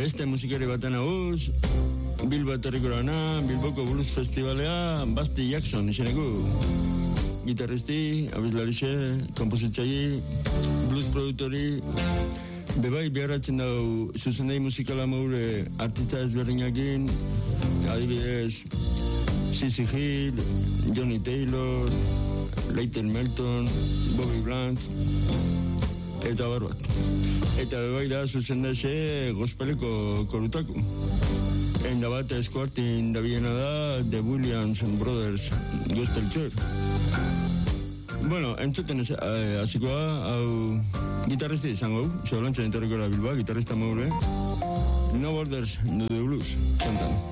beste musikari baten hauz, Bilbo etorriko lana, Bilboko Blues Festivalea, Basti Jackson izeneko. Gitarristi, abeslarixe, kompositzaile, blues produktori, bebai beharatzen dago zuzendai musikala maure artista ezberdinakin, adibidez, Sissy Hill, Johnny Taylor, Leighton Melton, Bobby Blanche, eta barbat. Eta bebai da zuzendaxe gospeleko korutako. Egin da bat eskuartin da biena da The Williams Brothers Gospel Church. Bueno, entzuten hasikoa, hau gitarristi izango, Xaulantxan etorriko da Bilbao, gitarrista maure. No Borders, do the blues, kantan.